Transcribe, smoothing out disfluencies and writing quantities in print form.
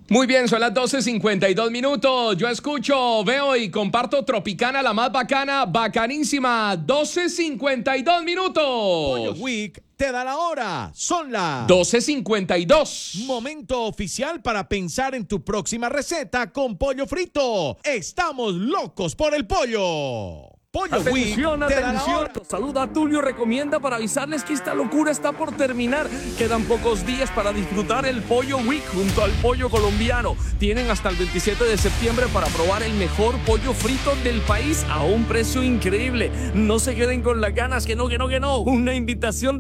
Muy bien, son las 12:52 minutos. Yo escucho, veo y comparto Tropicana, la más bacana, bacanísima. 12:52 minutos. Pollo Week te da la hora. Son las 12:52. Momento oficial para pensar en tu próxima receta con pollo frito. Estamos locos por el pollo. Pollo Atención, Week te da la atención. hora. Saluda Tulio recomienda para avisarles que esta locura está por terminar. Quedan pocos días para disfrutar el Pollo Week junto al pollo colombiano. Tienen hasta el 27 de septiembre para probar el mejor pollo frito del país a un precio increíble. No se queden con las ganas, que no. Una invitación